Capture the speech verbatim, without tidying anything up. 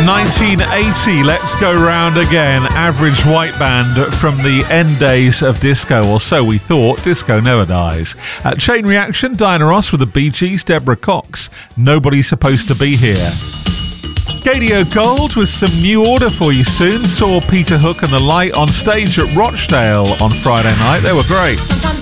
nineteen eighty, Let's Go Round Again, average white band from the end days of disco, or so we thought. Disco never dies. Uh, Chain Reaction, Diana Ross with the Bee Gees, Deborah Cox, Nobody's Supposed to Be Here. Katie O'Gold with some New Order for you soon. Saw Peter Hook and the Light on stage at Rochdale on Friday night. They were great. Sometimes